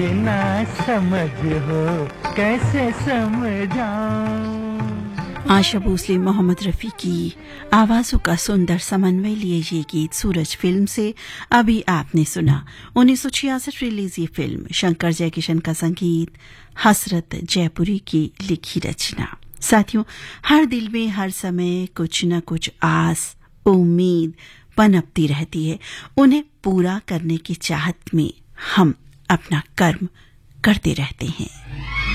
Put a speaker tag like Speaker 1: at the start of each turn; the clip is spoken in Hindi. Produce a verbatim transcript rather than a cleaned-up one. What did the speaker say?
Speaker 1: ना समझ हो कैसे समझाऊं।
Speaker 2: आशा भोसले, मोहम्मद रफी की आवाजों का सुंदर समन्वय लिए ये गीत सूरज फिल्म से अभी आपने सुना। उन्नीस सौ छियासठ रिलीज ये फिल्म, शंकर जयकिशन का संगीत, हसरत जयपुरी की लिखी रचना। साथियों, हर दिल में हर समय कुछ न कुछ आस, उम्मीद पनपती रहती है। उन्हें पूरा करने की चाहत में हम अपना कर्म करते रहते हैं।